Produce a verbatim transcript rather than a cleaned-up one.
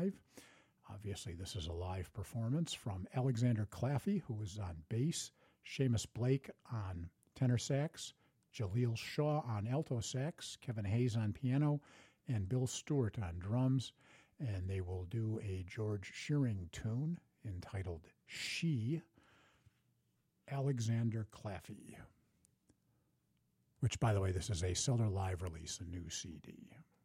live. Obviously, this is a live performance from Alexander Claffey, who is on bass, Seamus Blake on tenor sax, Jaleel Shaw on alto sax, Kevin Hayes on piano, and Bill Stewart on drums. And they will do a George Shearing tune entitled She, Alexander Claffey. Which, by the way, this is a Cellar Live release, a new C D.